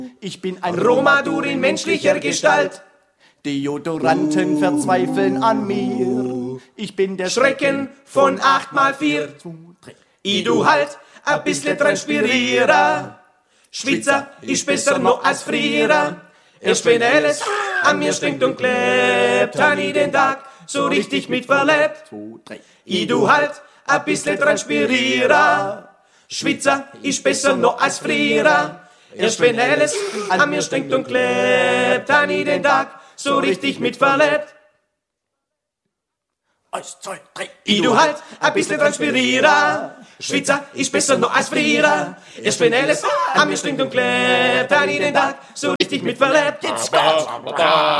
Ich bin ein Romadur in menschlicher Gestalt. Deodoranten verzweifeln an mir. Ich bin der Schrecken von 8x4. I du halt a bissle Transpirierer. Schwitzer ist besser noch als Frierer. Erst wenn alles an mir stinkt und klebt, han i den Tag so richtig mitverlebt. I du halt a bissle Transpirierer. Schwitzer ist besser noch als Frierer. Erst wenn alles an mir stinkt und klebt, han i den Tag so richtig mitverlebt. 1, 2, 3. I du halt a bissle Transpirierer. Schwitzer ist besser noch als Frierer. Erst wenn alles an mir stinkt und klebt, han i den Tag so richtig mitverlebt. Jetzt kommt's!